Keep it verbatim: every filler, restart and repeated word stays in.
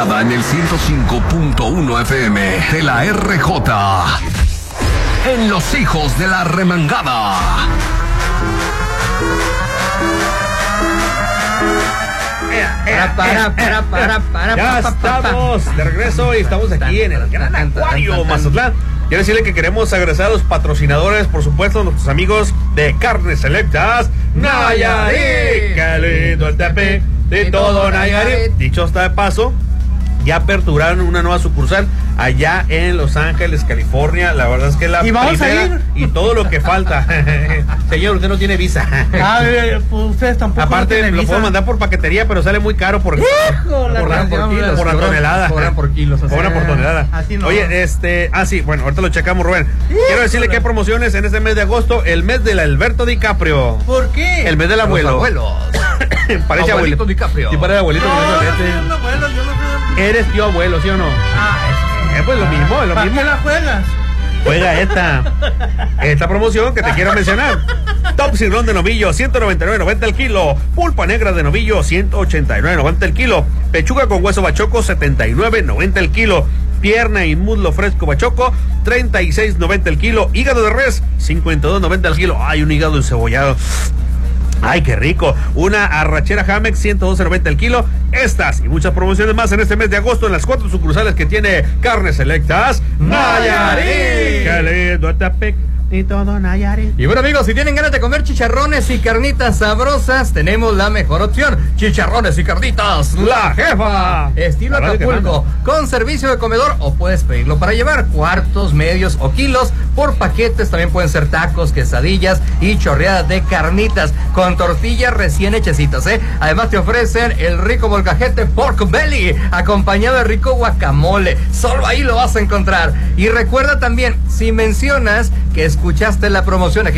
Remangada en el ciento cinco punto uno F M de la R J. En Los Hijos de la Remangada. Para, para, para, para, para, ya pa, pa, pa, estamos de regreso y estamos aquí en el Gran Acuario Mazatlán. Quiero decirle que queremos agradecer a los patrocinadores, por supuesto, a nuestros amigos de Carnes Selectas Nayarit. Qué lindo el tepe de todo Nayarit. Dicho está de paso, ya aperturaron una nueva sucursal allá en Los Ángeles, California. La verdad es que la ¿Y vamos a ir? y todo lo que falta. Señor, usted no tiene visa. Ah, pues ustedes tampoco. Aparte, no lo visa. puedo mandar por paquetería, pero sale muy caro por, Hijo, la por, verdad, por, kilos, cobran- por la tonelada. Cobran por kilos. o sea, Cobran por tonelada. Así no. Oye, este, ah, sí, bueno, ahorita lo checamos, Rubén. Quiero decirle que hay promociones en este mes de agosto, el mes del Alberto DiCaprio. ¿Por qué? El mes del abuelo. Los abuelos. Parece Abuelito abuelito. DiCaprio. Sí, parece abuelito. No, con yo ese no soy lente. un abuelo, yo no soy un- Eres tío abuelo, ¿sí o no? Ah, Eh, pues lo mismo, es lo ¿para mismo. qué la juegas? Juega esta. Esta promoción que te quiero mencionar. Top sirlón de novillo, ciento noventa y nueve noventa el kilo. Pulpa negra de novillo, ciento ochenta y nueve noventa el kilo. Pechuga con hueso bachoco, setenta y nueve noventa el kilo. Pierna y muslo fresco bachoco, treinta y seis noventa el kilo. Hígado de res, cincuenta y dos noventa el kilo. Ay, un hígado encebollado. ¡Ay, qué rico! Una arrachera Jamex, ciento doce noventa el kilo. Estas y muchas promociones más en este mes de agosto en las cuatro sucursales que tiene Carnes Selectas Nayarit. ¡Qué lindo Atapec! Y todo Nayarit. Y bueno, amigos, si tienen ganas de comer chicharrones y carnitas sabrosas, tenemos la mejor opción. Chicharrones y carnitas ¡La Jefa! Estilo La radio que Acapulco, con servicio de comedor, o puedes pedirlo para llevar cuartos, medios o kilos por paquetes. También pueden ser tacos, quesadillas y chorreadas de carnitas con tortillas recién hechecitas, ¿eh? Además te ofrecen el rico molcajete Pork Belly acompañado de rico guacamole. Solo ahí lo vas a encontrar. Y recuerda también, si mencionas que escuchaste la promoción aquí